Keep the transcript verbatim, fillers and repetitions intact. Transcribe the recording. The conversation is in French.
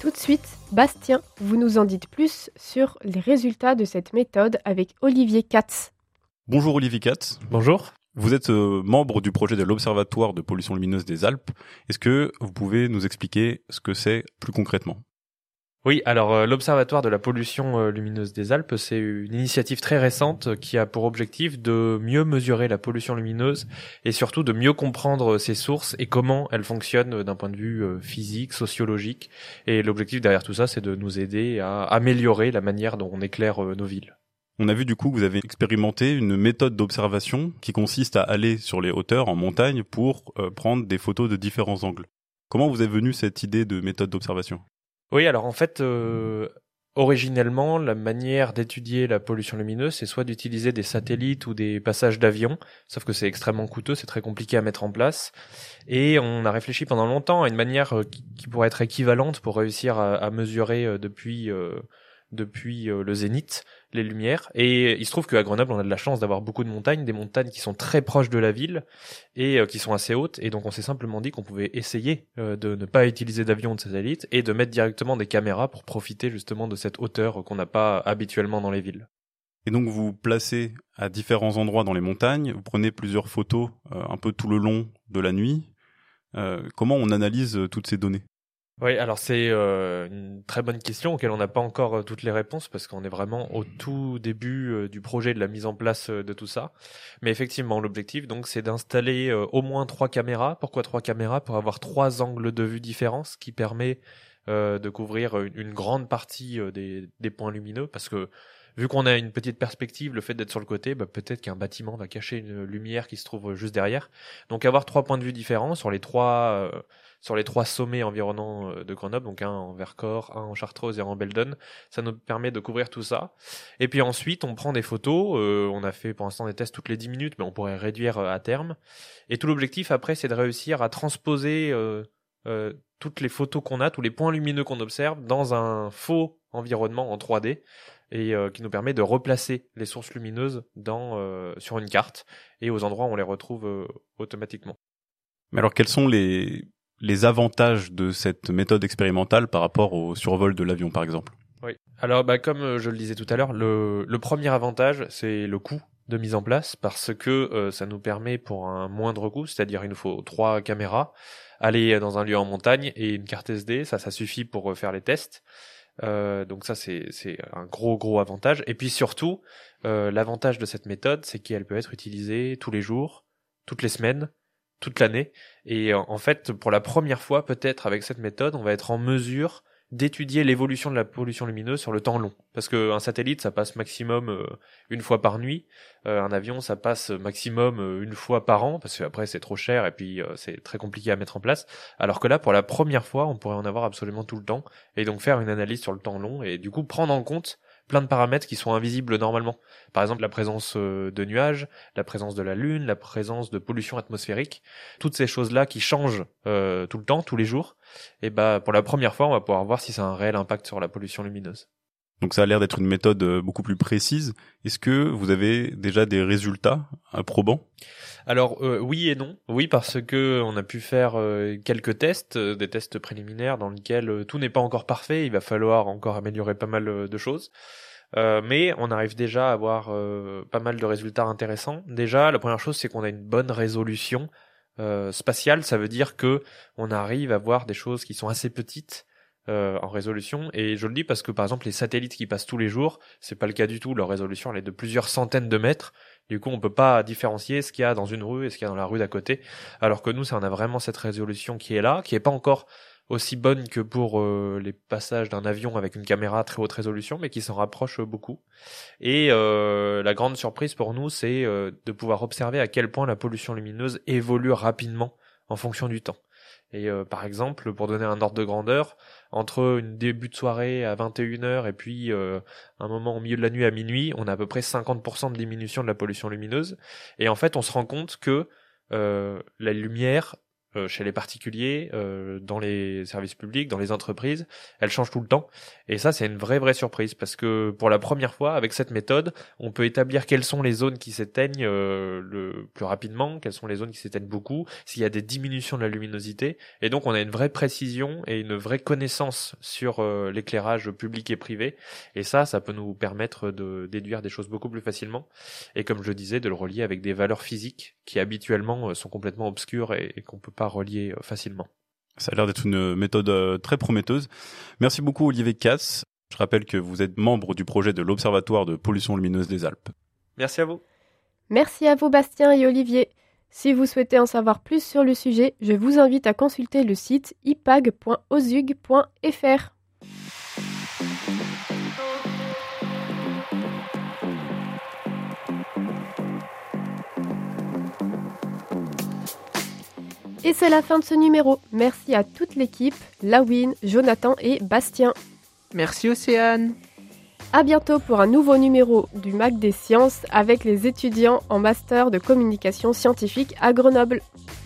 Tout de suite, Bastien, vous nous en dites plus sur les résultats de cette méthode avec Olivier Katz. Bonjour Olivier Katz. Bonjour. Vous êtes euh, membre du projet de l'Observatoire de pollution lumineuse des Alpes. Est-ce que vous pouvez nous expliquer ce que c'est plus concrètement ? Oui, alors euh, l'Observatoire de la pollution euh, lumineuse des Alpes, c'est une initiative très récente euh, qui a pour objectif de mieux mesurer la pollution lumineuse et surtout de mieux comprendre euh, ses sources et comment elles fonctionnent euh, d'un point de vue euh, physique, sociologique. Et l'objectif derrière tout ça, c'est de nous aider à améliorer la manière dont on éclaire euh, nos villes. On a vu du coup que vous avez expérimenté une méthode d'observation qui consiste à aller sur les hauteurs, en montagne, pour euh, prendre des photos de différents angles. Comment vous est venue cette idée de méthode d'observation ? Oui, alors en fait, euh, originellement, la manière d'étudier la pollution lumineuse, c'est soit d'utiliser des satellites ou des passages d'avions, sauf que c'est extrêmement coûteux, c'est très compliqué à mettre en place. Et on a réfléchi pendant longtemps à une manière euh, qui, qui pourrait être équivalente pour réussir à, à mesurer euh, depuis... Euh, depuis euh, le zénith, les lumières. Et il se trouve qu'à Grenoble, on a de la chance d'avoir beaucoup de montagnes, des montagnes qui sont très proches de la ville et euh, qui sont assez hautes. Et donc, on s'est simplement dit qu'on pouvait essayer euh, de ne pas utiliser d'avions ou de satellites et de mettre directement des caméras pour profiter justement de cette hauteur qu'on n'a pas habituellement dans les villes. Et donc, vous placez à différents endroits dans les montagnes, vous prenez plusieurs photos euh, un peu tout le long de la nuit. Euh, comment on analyse euh, toutes ces données ? Oui, alors c'est euh, une très bonne question auquel on n'a pas encore euh, toutes les réponses parce qu'on est vraiment au tout début euh, du projet de la mise en place euh, de tout ça. Mais effectivement, l'objectif donc c'est d'installer euh, au moins trois caméras. Pourquoi trois caméras ? Pour avoir trois angles de vue différents, ce qui permet euh, de couvrir une, une grande partie euh, des, des points lumineux parce que vu qu'on a une petite perspective, le fait d'être sur le côté, bah, peut-être qu'un bâtiment va cacher une lumière qui se trouve juste derrière. Donc avoir trois points de vue différents sur les trois euh, sur les trois sommets environnants euh, de Grenoble, donc un en Vercors, un en Chartreuse et un en Belledonne, ça nous permet de couvrir tout ça. Et puis ensuite, on prend des photos. Euh, on a fait pour l'instant des tests toutes les dix minutes, mais on pourrait réduire euh, à terme. Et tout l'objectif après, c'est de réussir à transposer euh, euh, toutes les photos qu'on a, tous les points lumineux qu'on observe dans un faux environnement en trois D. Et euh, qui nous permet de replacer les sources lumineuses dans, euh, sur une carte et aux endroits où on les retrouve euh, automatiquement. Mais alors, quels sont les, les avantages de cette méthode expérimentale par rapport au survol de l'avion, par exemple ? Oui. Alors, bah, comme je le disais tout à l'heure, le, le premier avantage, c'est le coût de mise en place parce que euh, ça nous permet pour un moindre coût, c'est-à-dire il nous faut trois caméras, aller dans un lieu en montagne et une carte S D, ça, ça suffit pour faire les tests. Euh, donc ça c'est c'est un gros gros avantage et puis surtout euh, l'avantage de cette méthode c'est qu'elle peut être utilisée tous les jours, toutes les semaines, toute l'année et en fait pour la première fois peut-être avec cette méthode on va être en mesure d'étudier l'évolution de la pollution lumineuse sur le temps long parce que un satellite ça passe maximum euh, une fois par nuit, euh, un avion ça passe maximum euh, une fois par an parce que après c'est trop cher et puis euh, c'est très compliqué à mettre en place alors que là pour la première fois on pourrait en avoir absolument tout le temps et donc faire une analyse sur le temps long et du coup prendre en compte plein de paramètres qui sont invisibles normalement. Par exemple, la présence de nuages, la présence de la Lune, la présence de pollution atmosphérique, toutes ces choses-là qui changent euh, tout le temps, tous les jours, et bah pour la première fois, on va pouvoir voir si ça a un réel impact sur la pollution lumineuse. Donc ça a l'air d'être une méthode beaucoup plus précise. Est-ce que vous avez déjà des résultats probants ? Alors euh, oui et non. Oui parce que on a pu faire euh, quelques tests, euh, des tests préliminaires dans lesquels euh, tout n'est pas encore parfait. Il va falloir encore améliorer pas mal euh, de choses. Euh, mais on arrive déjà à avoir euh, pas mal de résultats intéressants. Déjà, la première chose c'est qu'on a une bonne résolution euh, spatiale. Ça veut dire que on arrive à voir des choses qui sont assez petites. Euh, en résolution et je le dis parce que par exemple les satellites qui passent tous les jours c'est pas le cas du tout, leur résolution elle est de plusieurs centaines de mètres, du coup on peut pas différencier ce qu'il y a dans une rue et ce qu'il y a dans la rue d'à côté alors que nous ça on a vraiment cette résolution qui est là, qui est pas encore aussi bonne que pour euh, les passages d'un avion avec une caméra à très haute résolution mais qui s'en rapproche beaucoup et euh, la grande surprise pour nous c'est euh, de pouvoir observer à quel point la pollution lumineuse évolue rapidement en fonction du temps. Et euh, par exemple, pour donner un ordre de grandeur, entre une début de soirée à vingt et une heures et puis euh, un moment au milieu de la nuit à minuit, on a à peu près cinquante pour cent de diminution de la pollution lumineuse. Et en fait, on se rend compte que euh, la lumière euh, chez les particuliers, euh, dans les services publics, dans les entreprises, elle change tout le temps. Et ça, c'est une vraie, vraie surprise parce que pour la première fois, avec cette méthode, on peut établir quelles sont les zones qui s'éteignent euh, le plus rapidement, quelles sont les zones qui s'éteignent beaucoup, s'il y a des diminutions de la luminosité. Et donc, on a une vraie précision et une vraie connaissance sur euh, l'éclairage public et privé. Et ça, ça peut nous permettre de déduire des choses beaucoup plus facilement. Et comme je disais, de le relier avec des valeurs physiques qui habituellement euh, sont complètement obscures et, et qu'on peut pas relier euh, facilement. Ça a l'air d'être une méthode euh, très prometteuse. Merci beaucoup Olivier Katz. Je rappelle que vous êtes membre du projet de l'Observatoire de pollution lumineuse des Alpes. Merci à vous. Merci à vous Bastien et Olivier. Si vous souhaitez en savoir plus sur le sujet, je vous invite à consulter le site i p a g point o s u g point f r. Et c'est la fin de ce numéro. Merci à toute l'équipe, Lawine, Jonathan et Bastien. Merci Océane. À bientôt pour un nouveau numéro du Mac des Sciences avec les étudiants en master de communication scientifique à Grenoble.